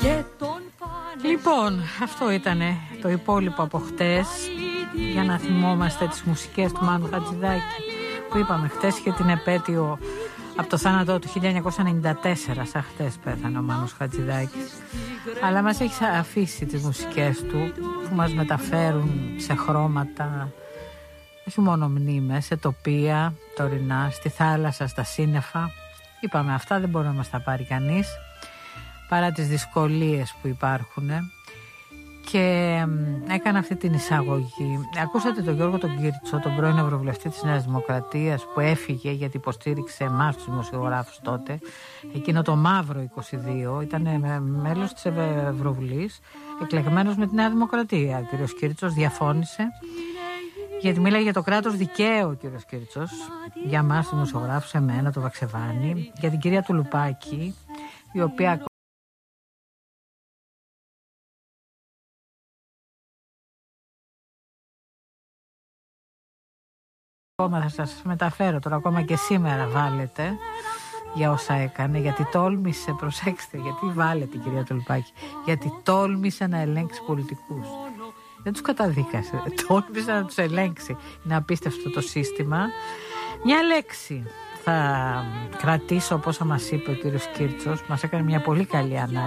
Λοιπόν, αυτό ήταν το υπόλοιπο από χτες, για να θυμόμαστε τις μουσικές του Μάνου Χατζηδάκη, που είπαμε χτες και την επέτειο από το θάνατό του 1994, σαν χτες πέθανε ο Μάνος Χατζηδάκης. Αλλά μας έχει αφήσει τις μουσικές του που μας μεταφέρουν σε χρώματα, όχι μόνο μνήμες, σε τοπία, τωρινά, στη θάλασσα, στα σύννεφα. Είπαμε, αυτά δεν μπορεί να μας τα πάρει κανείς, παρά τις δυσκολίες που υπάρχουν. Και έκανα αυτή την εισαγωγή. Ακούσατε τον Γιώργο τον Κίρτσο, τον πρώην Ευρωβουλευτή της Νέας Δημοκρατίας, που έφυγε γιατί υποστήριξε εμάς τους δημοσιογράφους τότε, εκείνο το μαύρο 22, ήταν μέλος της Ευρωβουλής, εκλεγμένος με τη Νέα Δημοκρατία. Ο κ. Κίρτσος διαφώνησε, γιατί μίλαγε για το κράτος δικαίου ο κ. Κίρτσος, για εμάς τους δημοσιογράφους, εμένα, το Βαξεβάνη, για την κυρία Τουλουπάκη, η οποία ακόμα θα σας μεταφέρω τώρα, ακόμα και σήμερα βάλετε για όσα έκανε, γιατί τόλμησε, προσέξτε, γιατί βάλετε η κυρία Τουλουπάκη, γιατί τόλμησε να ελέγξει πολιτικούς. Δεν τους καταδίκασε, τόλμησε να τους ελέγξει. Είναι απίστευτο το σύστημα. Μια λέξη θα κρατήσω, όπως μας είπε ο κύριος Κίρτσος, μας έκανε μια πολύ καλή ανάλυση.